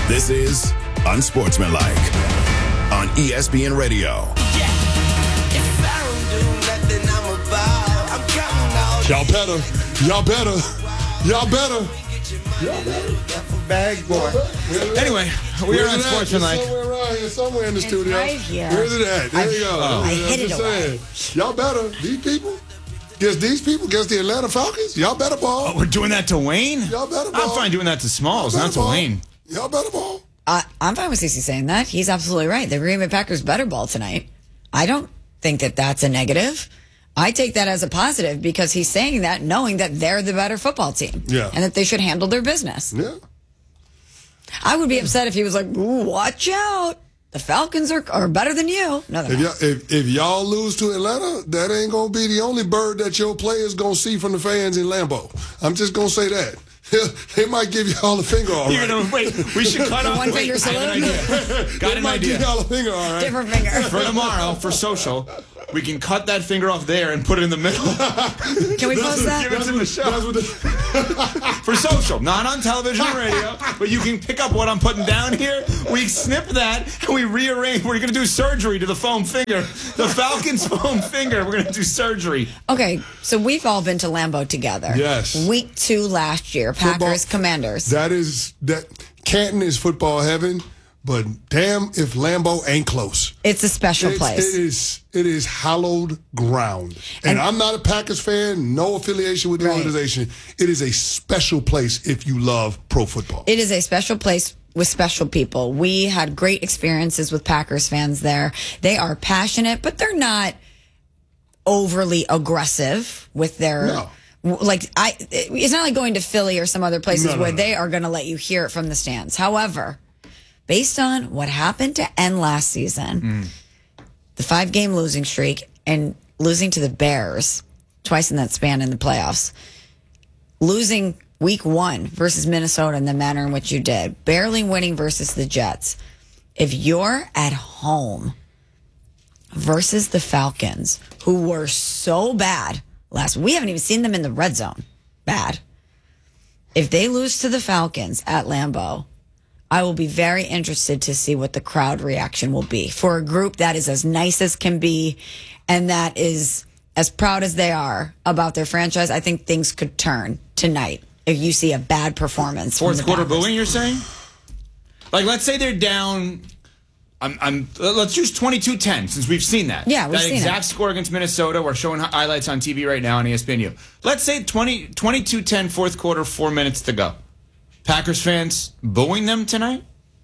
This is Unsportsmanlike on ESPN Radio. Y'all better. Bag boy. Anyway, we are on Sportsmanlike. Somewhere in the studio. Right here. Where's it at? There you go. I hid it away. Y'all better. These people. Against the Atlanta Falcons. Y'all better ball. Oh, we're doing that to Wayne? Y'all better ball. I'm fine doing that to Smalls, not to ball. Wayne. Y'all better ball. I'm fine with CC saying that. He's absolutely right. The Green Bay Packers better ball tonight. I don't think that that's a negative. I take that as a positive because he's saying that knowing that they're the better football team. Yeah. And that they should handle their business. Yeah. I would be upset if he was like, ooh, watch out. The Falcons are better than you. No, they're not. If y'all lose to Atlanta, that ain't going to be the only bird that your players going to see from the fans in Lambeau. I'm just going to say that. They might give y'all a finger, all right. Wait, we should cut off. One finger salute? I have an idea. Got They an might idea. give y'all a finger, all right. Different finger. For tomorrow, for social, we can cut that finger off there and put it in the middle. Can we post that? Give it to the show. For social, not on television or radio, but you can pick up what I'm putting down here. We snip that and we rearrange. We're going to do surgery to the foam finger. The Falcons foam finger. We're going to do surgery. Okay, so we've all been to Lambeau together. Yes. Week 2 last year, Packers, Commanders. That Canton is football heaven, but damn if Lambeau ain't close. It's a special place. It is hallowed ground. And I'm not a Packers fan, no affiliation with the organization. It is a special place if you love pro football. It is a special place with special people. We had great experiences with Packers fans there. They are passionate, but they're not overly aggressive with their... No. It's not like going to Philly or some other places where they are going to let you hear it from the stands. However, based on what happened to end last season, the 5-game losing streak and losing to the Bears twice in that span in the playoffs, losing week 1 versus Minnesota in the manner in which you did, barely winning versus the Jets. If you're at home versus the Falcons, who were so bad we haven't even seen them in the red zone. Bad. If they lose to the Falcons at Lambeau, I will be very interested to see what the crowd reaction will be for a group that is as nice as can be and that is as proud as they are about their franchise. I think things could turn tonight if you see a bad performance. Fourth quarter Packers. booing, you're saying? Like, let's say they're down... let's use 22-10 since we've seen that. Yeah, we've seen that seen exact score against Minnesota. We're showing highlights on TV right now on ESPNU. Let's say 22-10 fourth quarter, 4 minutes to go. Packers fans booing them tonight?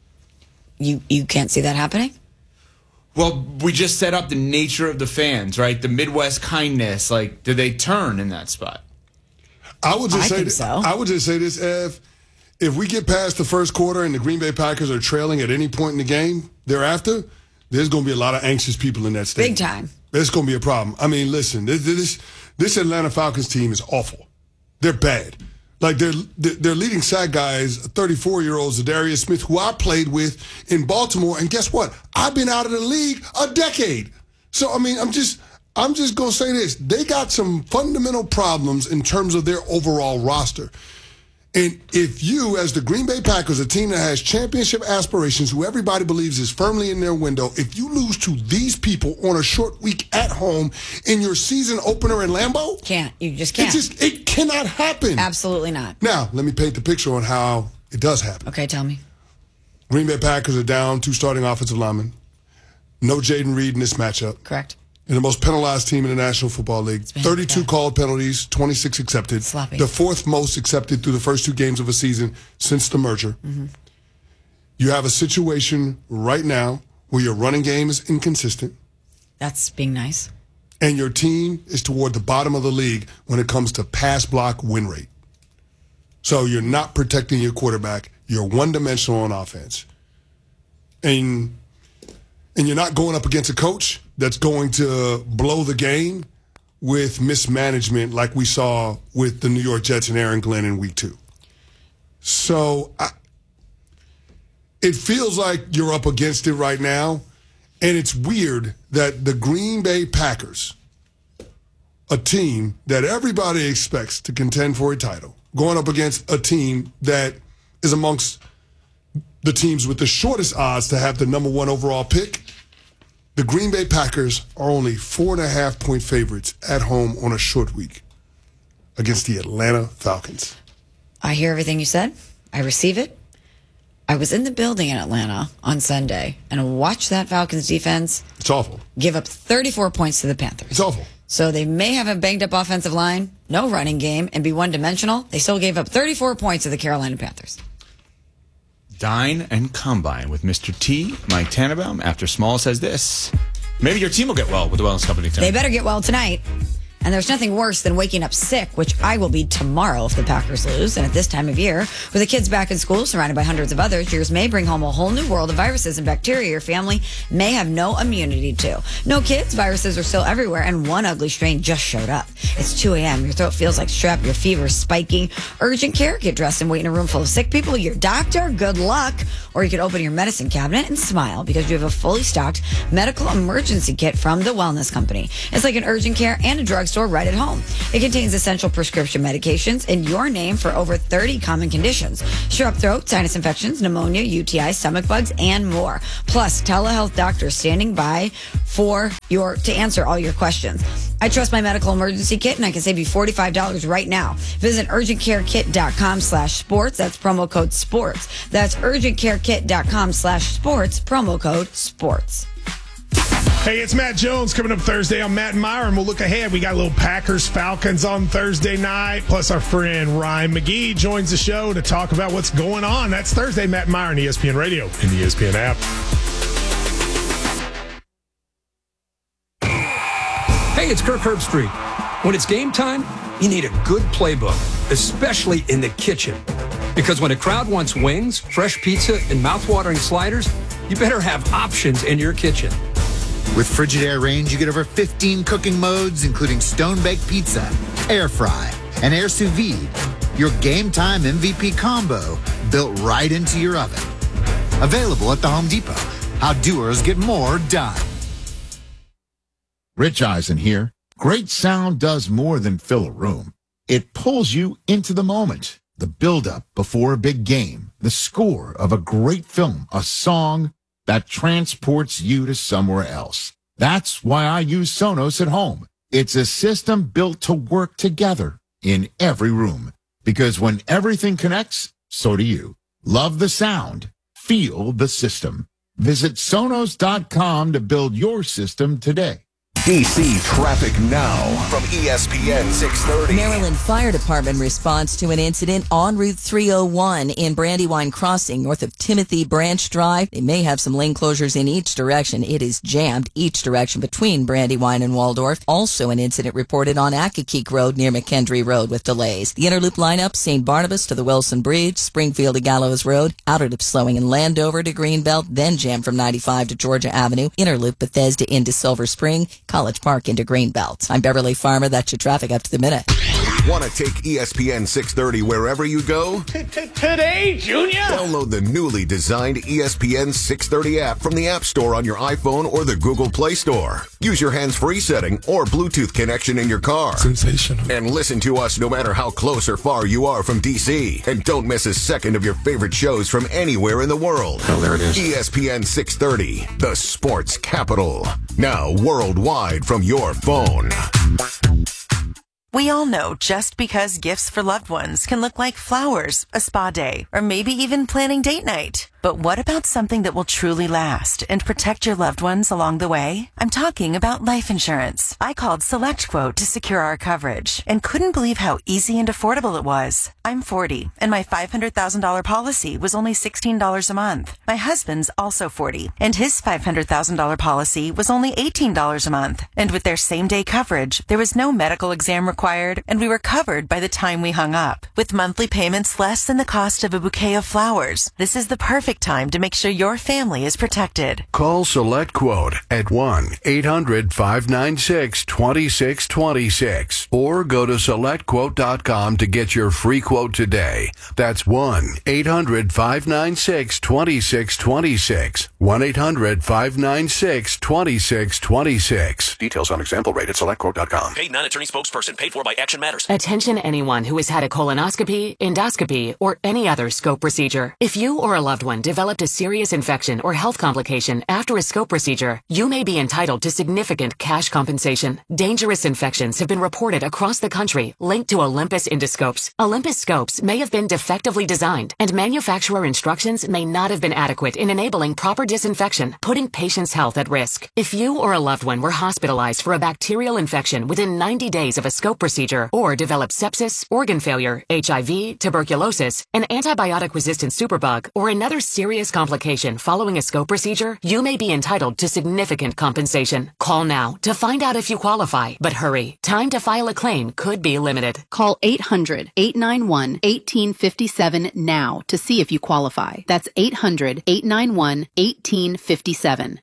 You can't see that happening? Well, we just set up the nature of the fans, right? The Midwest kindness. Like, do they turn in that spot? I would just say this, Ev. If we get past the first quarter and the Green Bay Packers are trailing at any point in the game thereafter, there's going to be a lot of anxious people in that stadium. Big time. There's going to be a problem. I mean, listen, this Atlanta Falcons team is awful. They're bad. Like, their leading sack guy is a 34-year-old Zadarius Smith, who I played with in Baltimore. And guess what? I've been out of the league a decade. So, I mean, I'm just going to say this. They got some fundamental problems in terms of their overall roster. And if you, as the Green Bay Packers, a team that has championship aspirations, who everybody believes is firmly in their window, if you lose to these people on a short week at home in your season opener in Lambeau, you just can't. It cannot happen. Absolutely not. Now, let me paint the picture on how it does happen. Okay, tell me. Green Bay Packers are down 2 starting offensive linemen. No Jaden Reed in this matchup. Correct. And the most penalized team in the National Football League. 32 called penalties, 26 accepted. Sloppy. The 4th most accepted through the first 2 games of a season since the merger. Mm-hmm. You have a situation right now where your running game is inconsistent. That's being nice. And your team is toward the bottom of the league when it comes to pass block win rate. So you're not protecting your quarterback. You're one-dimensional on offense. And you're not going up against a coach that's going to blow the game with mismanagement like we saw with the New York Jets and Aaron Glenn in week 2. So it feels like you're up against it right now, and it's weird that the Green Bay Packers, a team that everybody expects to contend for a title, going up against a team that is amongst the teams with the shortest odds to have the number 1 overall pick, the Green Bay Packers are only 4.5-point favorites at home on a short week against the Atlanta Falcons. I hear everything you said. I receive it. I was in the building in Atlanta on Sunday and watched that Falcons defense. It's awful. Give up 34 points to the Panthers. It's awful. So they may have a banged-up offensive line, no running game, and be one-dimensional. They still gave up 34 points to the Carolina Panthers. Dine and Combine with Mr. T, Mike Tannenbaum. After Small says this. Maybe your team will get well with the Wellness Company tonight. They better get well tonight. And there's nothing worse than waking up sick, which I will be tomorrow if the Packers lose. And at this time of year, with the kids back in school, surrounded by hundreds of others, yours may bring home a whole new world of viruses and bacteria your family may have no immunity to. No kids, viruses are still everywhere, and one ugly strain just showed up. It's 2 a.m. Your throat feels like strep, your fever is spiking. Urgent care, get dressed and wait in a room full of sick people. Your doctor, good luck. Or you could open your medicine cabinet and smile because you have a fully stocked medical emergency kit from the Wellness Company. It's like an urgent care and a drugstore right at home. It contains essential prescription medications in your name for over 30 common conditions. Strep throat, sinus infections, pneumonia, UTI, stomach bugs, and more. Plus, telehealth doctors standing by to answer all your questions. I trust my medical emergency kit, and I can save you $45 right now. Visit urgentcarekit.com/sports. That's promo code sports. That's urgentcarekit.com/sports, promo code sports. Hey, it's Matt Jones coming up Thursday on Matt and Myra, and we'll look ahead. We got a little Packers-Falcons on Thursday night, plus our friend Ryan McGee joins the show to talk about what's going on. That's Thursday, Matt and Myra on ESPN Radio and the ESPN app. Hey, it's Kirk Herbstreit. When it's game time, you need a good playbook, especially in the kitchen. Because when a crowd wants wings, fresh pizza, and mouthwatering sliders, you better have options in your kitchen. With Frigidaire Range, you get over 15 cooking modes, including stone-baked pizza, air fry, and air sous vide. Your game time MVP combo built right into your oven. Available at the Home Depot. How doers get more done. Rich Eisen here. Great sound does more than fill a room. It pulls you into the moment. The build-up before a big game. The score of a great film. A song that transports you to somewhere else. That's why I use Sonos at home. It's a system built to work together in every room. Because when everything connects, so do you. Love the sound. Feel the system. Visit Sonos.com to build your system today. DC traffic now from ESPN 630. Maryland Fire Department responds to an incident on Route 301 in Brandywine Crossing, north of Timothy Branch Drive. They may have some lane closures in each direction. It is jammed each direction between Brandywine and Waldorf. Also an incident reported on Accokeek Road near McKendree Road with delays. The Interloop lineup, St. Barnabas to the Wilson Bridge, Springfield to Gallows Road, Outer Loop slowing in Landover to Greenbelt, then jammed from 95 to Georgia Avenue, Interloop Bethesda into Silver Spring, College Park into Greenbelt. I'm Beverly Farmer. That's your traffic up to the minute. Want to take ESPN 630 wherever you go? Today, Junior! Download the newly designed ESPN 630 app from the App Store on your iPhone or the Google Play Store. Use your hands-free setting or Bluetooth connection in your car. Sensational. And listen to us no matter how close or far you are from DC. And don't miss a second of your favorite shows from anywhere in the world. Oh, there it is. ESPN 630, the sports capital. Now worldwide from your phone. We all know just because gifts for loved ones can look like flowers, a spa day, or maybe even planning date night. But what about something that will truly last and protect your loved ones along the way? I'm talking about life insurance. I called SelectQuote to secure our coverage and couldn't believe how easy and affordable it was. I'm 40, and my $500,000 policy was only $16 a month. My husband's also 40, and his $500,000 policy was only $18 a month. And with their same-day coverage, there was no medical exam required, and we were covered by the time we hung up. With monthly payments less than the cost of a bouquet of flowers, this is the perfect time to make sure your family is protected. Call SelectQuote at 1-800-596-2626 or go to SelectQuote.com to get your free quote today. That's 1-800-596-2626. 1-800-596-2626. Details on example rate at SelectQuote.com. Paid non-attorney spokesperson paid for by Action Matters. Attention anyone who has had a colonoscopy, endoscopy, or any other scope procedure. If you or a loved one developed a serious infection or health complication after a scope procedure, you may be entitled to significant cash compensation. Dangerous infections have been reported across the country linked to Olympus endoscopes. Olympus scopes may have been defectively designed, and manufacturer instructions may not have been adequate in enabling proper disinfection, putting patients' health at risk. If you or a loved one were hospitalized for a bacterial infection within 90 days of a scope procedure, or developed sepsis, organ failure, HIV, tuberculosis, an antibiotic-resistant superbug, or another serious complication following a scope procedure, you may be entitled to significant compensation. Call now to find out if you qualify, but hurry. Time to file a claim could be limited. Call 800-891-1857 now to see if you qualify. That's 800-891-1857.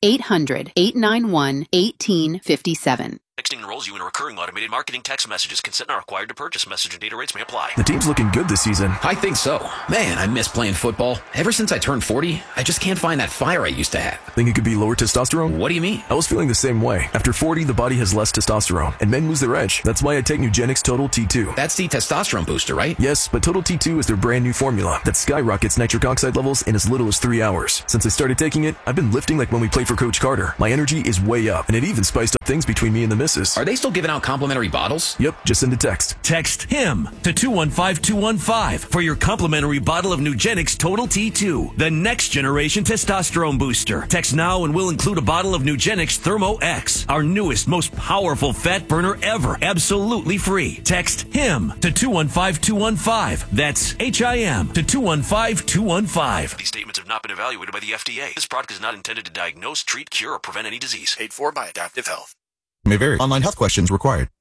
800-891-1857. Texting enrolls you in recurring automated marketing text messages. Consent not required to purchase. Message and data rates may apply. The team's looking good this season. I think so. Man, I miss playing football. Ever since I turned 40, I just can't find that fire I used to have. Think it could be lower testosterone? What do you mean? I was feeling the same way. After 40, the body has less testosterone, and men lose their edge. That's why I take Nugenix Total T2. That's the testosterone booster, right? Yes, but Total T2 is their brand new formula that skyrockets nitric oxide levels in as little as 3 hours. Since I started taking it, I've been lifting like when we played for Coach Carter. My energy is way up, and it even spiced up things between me and the missus. Are they still giving out complimentary bottles? Yep, just send a text. Text HIM to 215-215 for your complimentary bottle of Nugenix Total T2, the next generation testosterone booster. Text now and we'll include a bottle of Nugenix Thermo X, our newest, most powerful fat burner ever, absolutely free. Text HIM to 215-215. That's HIM to 215-215. These statements have not been evaluated by the FDA. This product is not intended to diagnose, treat, cure, or prevent any disease. Paid for by Adaptive Health. May vary. Online health questions required.